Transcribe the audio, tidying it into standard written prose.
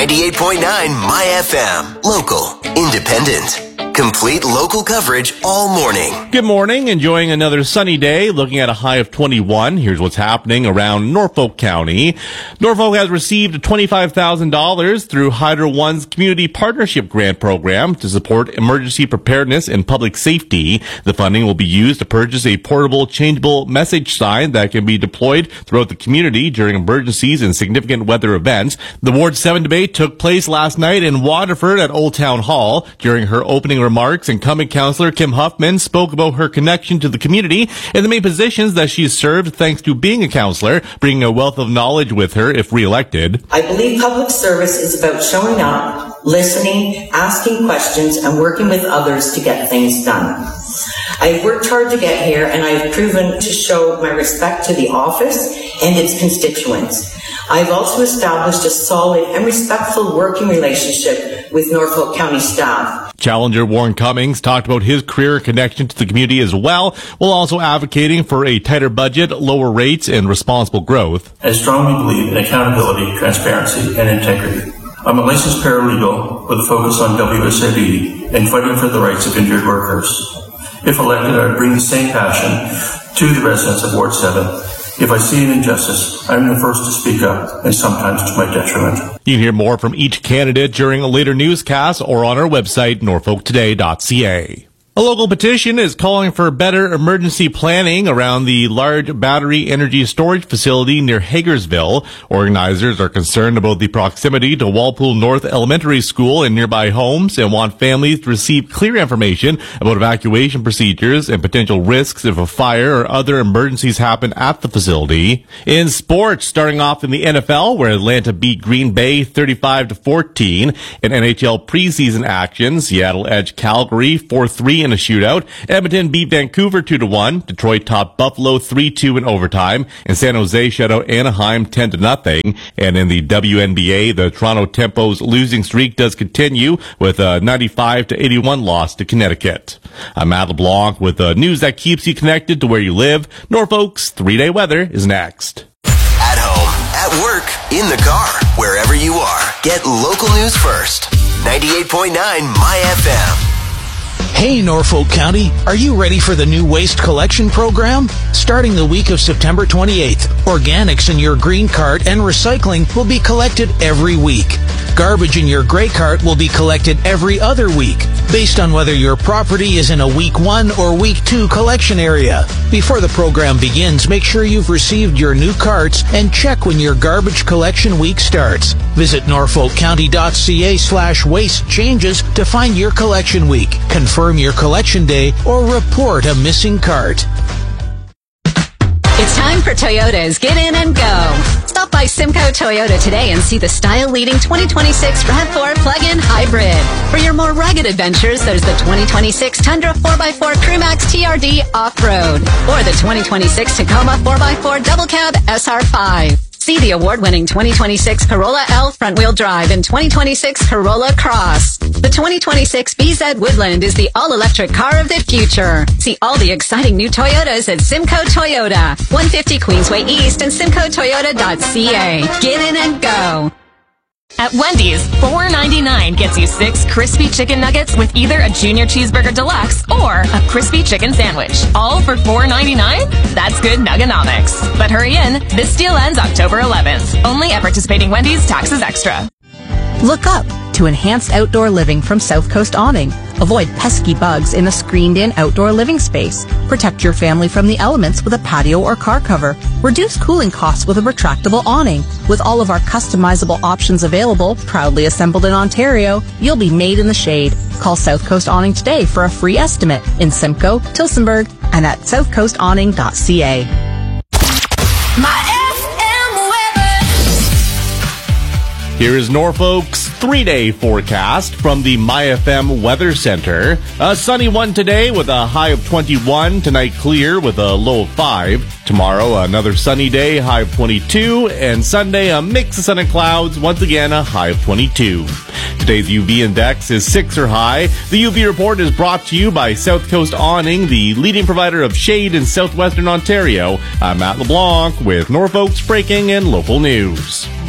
98.9 My FM. Local, independent. Complete local coverage all morning. Good morning. Enjoying another sunny day. Looking at a high of 21. Here's what's happening around Norfolk County. Norfolk has received $25,000 through Hydro One's Community Partnership Grant Program to support emergency preparedness and public safety. The funding will be used to purchase a portable, changeable message sign that can be deployed throughout the community during emergencies and significant weather events. The Ward 7 debate took place last night in Waterford at Old Town Hall. During her opening remarks, incumbent councillor Kim Huffman spoke about her connection to the community and the main positions that she's served thanks to being a councillor, bringing a wealth of knowledge with her if re-elected. I believe public service is about showing up, listening, asking questions, and working with others to get things done. I've worked hard to get here, and I've proven to show my respect to the office and its constituents. I've also established a solid and respectful working relationship with Norfolk County staff. Challenger Warren Cummings talked about his career connection to the community as well, while also advocating for a tighter budget, lower rates, and responsible growth. I strongly believe in accountability, transparency, and integrity. I'm a licensed paralegal with a focus on WSIB and fighting for the rights of injured workers. If elected, I bring the same passion to the residents of Ward 7. If I see an injustice, I'm the first to speak up, and sometimes to my detriment. You can hear more from each candidate during a later newscast or on our website, norfolktoday.ca. A local petition is calling for better emergency planning around the large battery energy storage facility near Hagersville. Organizers are concerned about the proximity to Walpole North Elementary School and nearby homes and want families to receive clear information about evacuation procedures and potential risks if a fire or other emergencies happen at the facility. In sports, starting off in the NFL, where Atlanta beat Green Bay 35-14. In NHL preseason action, Seattle edged Calgary 4-3 in a shootout. Edmonton beat Vancouver 2-1. Detroit topped Buffalo 3-2 in overtime. And San Jose shut out Anaheim 10-0. And in the WNBA, the Toronto Tempo's losing streak does continue with a 95-81 loss to Connecticut. I'm Matt LeBlanc with the news that keeps you connected to where you live. Norfolk's 3-day weather is next. At home, at work, in the car, wherever you are, get local news first. 98.9 My FM. Hey Norfolk County, are you ready for the new waste collection program? Starting the week of September 28th, organics in your green cart and recycling will be collected every week. Garbage in your gray cart will be collected every other week, based on whether your property is in a week 1 or week 2 collection area. Before the program begins, make sure you've received your new carts and check when your garbage collection week starts. Visit norfolkcounty.ca/waste changes to find your collection week, confirm your collection day, or report a missing cart. It's time for Toyota's Get In and Go. Stop by Simcoe Toyota today and see the style-leading 2026 RAV4 plug-in hybrid. For your more rugged adventures, there's the 2026 Tundra 4x4 Crewmax TRD Off-Road or the 2026 Tacoma 4x4 Double Cab SR5. See the award-winning 2026 Corolla L front-wheel drive and 2026 Corolla Cross. The 2026 BZ Woodland is the all-electric car of the future. See all the exciting new Toyotas at Simcoe Toyota, 150 Queensway East and simcoetoyota.ca. Get in and go. At Wendy's, $4.99 gets you 6 crispy chicken nuggets with either a junior cheeseburger deluxe or a crispy chicken sandwich. All for $4.99? That's good nuggonomics. But hurry in, this deal ends October 11th. Only at participating Wendy's, taxes extra. Look up to enhanced outdoor living from South Coast Awning. Avoid pesky bugs in a screened-in outdoor living space. Protect your family from the elements with a patio or car cover. Reduce cooling costs with a retractable awning. With all of our customizable options available, proudly assembled in Ontario, you'll be made in the shade. Call South Coast Awning today for a free estimate in Simcoe, Tillsonburg, and at southcoastawning.ca. Here is Norfolk's 3-day forecast from the MyFM Weather Center. A sunny one today with a high of 21. Tonight clear with a low of 5. Tomorrow another sunny day, high of 22. And Sunday a mix of sun and clouds. Once again a high of 22. Today's UV index is 6 or high. The UV report is brought to you by South Coast Awning, the leading provider of shade in southwestern Ontario. I'm Matt LeBlanc with Norfolk's breaking and local news.